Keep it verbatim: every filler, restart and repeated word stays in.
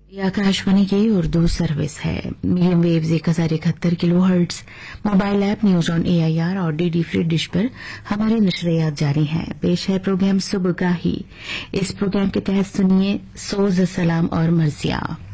ये आकाशवाणी की उर्दू सर्विस है। मीडियम वेव्स एक हजार इकहत्तर kilo hertz, mobile app news on AIR और डीडी फ्री डिश पर हमारी नशरियात जारी हैं। पेश है प्रोग्राम सुबगाही। इस प्रोग्राम के तहत सुनिए सोज सलाम और मर्जिया।